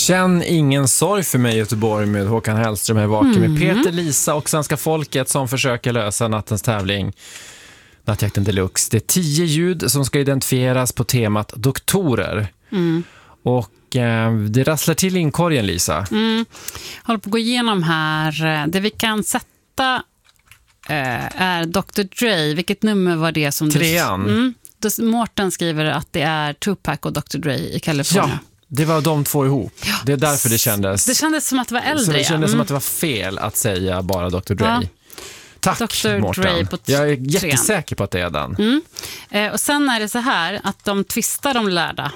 Känn ingen sorg för mig i Göteborg med Håkan Hellström är vaken med Peter, Lisa och svenska folket som försöker lösa nattens tävling. Nattjakten Deluxe. Det är 10 ljud som ska identifieras på temat doktorer. Och det rasslar till inkorgen, Lisa. Håller på att gå igenom här. Det vi kan sätta är Dr. Dre. Vilket nummer var det som 3:an. Mårten skriver att det är Tupac och Dr. Dre i Kalifornien. Ja, det var de två ihop. Ja. Det är därför det kändes... Det kändes som att det var äldre. Så det kändes som att det var fel att säga bara Dr. Dre. Ja. Tack, Dr. Mårten. Dre på Jag är jättesäker på att det är den. Och sen är det så här att de tvistar de lärda.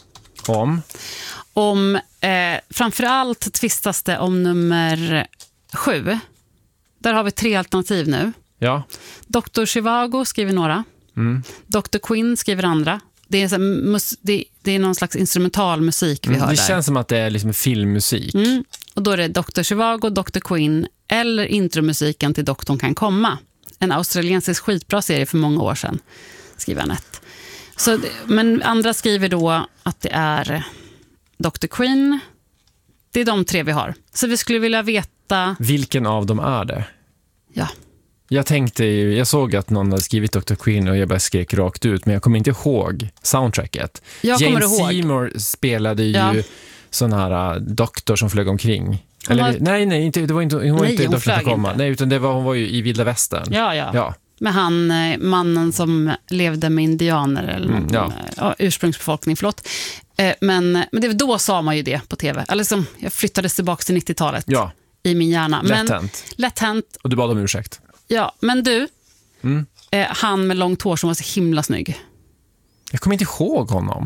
Om framförallt tvistas det om nummer 7. Där har vi 3 alternativ nu. Ja. Dr. Zhivago skriver några. Dr. Quinn skriver andra. Det är någon slags instrumental musik vi hör det där. känns som att det är liksom filmmusik. Och då är det Dr. Zhivago, Dr. Quinn eller intromusiken till Doktorn kan komma. En australiensisk skitbra serie för många år sedan, skriver Anette. Men andra skriver då att det är Dr. Quinn. Det är de 3 vi har. Så vi skulle vilja veta... Vilken av dem är det? Ja. Jag såg att någon hade skrivit Dr. Quinn och jag bara skrek rakt ut, men jag kommer inte ihåg soundtracket. James Seymour spelade ju sån här doktor som flög omkring. Nej, inte, det var inte, hon var inte doktorn att komma. Nej, utan hon var ju i Vilda Västern. Ja. Med mannen som levde med indianer eller ursprungsbefolkning, förlåt. Men det var då sa man ju det på tv. Eller som jag flyttades tillbaka till 90-talet i min hjärna. Lätt hänt. Och du bad om ursäkt. Ja, men du, han med långt hår som var så himla snygg. Jag kommer inte ihåg honom.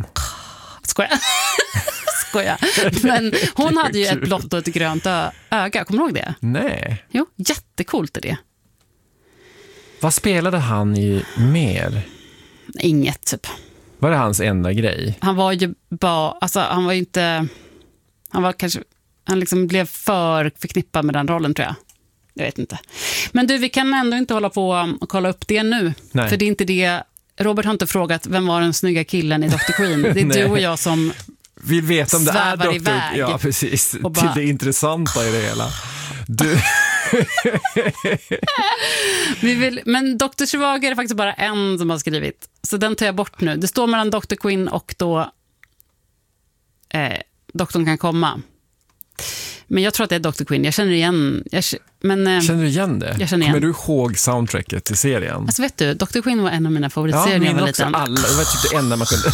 Skoja. Men hon hade ju ett blått och ett grönt öga. Kommer du ihåg det? Nej. Jo, jättekult är det. Vad spelade han i mer? Inget, typ. Var det hans enda grej? Han var ju bara... Alltså, han var ju inte... Han liksom blev för förknippad med den rollen, tror jag. Jag vet inte. Men du, vi kan ändå inte hålla på och kolla upp det nu. Nej. För det är inte det... Robert har inte frågat vem var den snygga killen i Dr. Queen. Det är du och jag som vill veta om det är Dr. iväg. Ja, precis. Bara... Till det intressanta i det hela. Du... Men Dr. Zhivago är det faktiskt bara en som har skrivit. Så den tar jag bort nu. Det står mellan Dr. Quinn och då doktorn kan komma. Men jag tror att det är Dr. Quinn. Jag känner igen... Känner du igen det? Jag känner igen. Kommer du ihåg soundtracket till serien? Alltså vet du, Dr. Quinn var en av mina favoritserier när jag var liten. Alla. Det var typ det enda man kunde...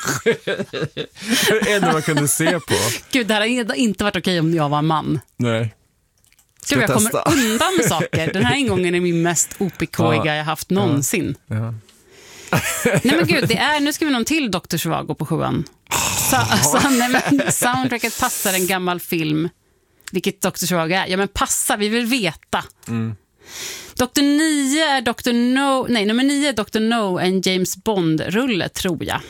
det enda man kunde se på. Gud, det här hade inte varit okej om jag var en man. Nej. Gud, jag kommer undan med saker. Den här ingången är min mest OPK-iga jag haft någonsin. Ja. Nej men gud, nu ska vi någon till Dr. Zhivago på 7:an. Soundtracket passar en gammal film. Vilket Dr. Zhivago är. Ja men passa, vi vill veta. Dr. 9 är Dr. No. Nej, nummer 9 är Dr. No, en James Bond-rulle, tror jag.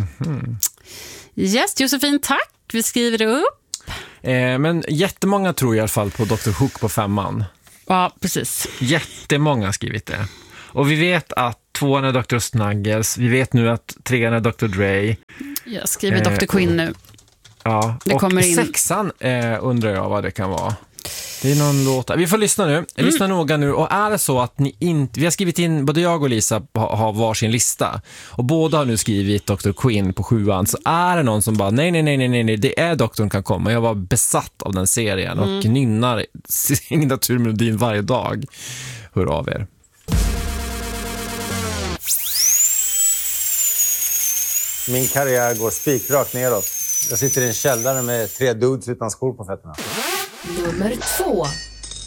Yes, Josefin, tack. Vi skriver det upp. Men jättemånga tror i alla fall på Dr. Hook på 5:an. Ja, precis. Jättemånga har skrivit det. Och vi vet att 2:an är Dr. Snuggles. Vi vet nu att 3:an är Dr. Dre. Jag skriver Dr. Quinn nu. Ja, det och kommer in. 6:an undrar jag vad det kan vara. Det är någon låt. Vi får lyssna nu. Lyssna noga nu. Och är det så att ni inte... Vi har skrivit in, både jag och Lisa har varsin lista. Och båda har nu skrivit Dr. Quinn på 7:an. Så är det någon som bara, nej, det är doktorn kan komma. Jag var besatt av den serien och nynnar signaturmelodin varje dag. Hör av er. Min karriär går spikrakt neråt. Jag sitter i en källare med 3 dudes utan skor på fötterna. Nummer 2.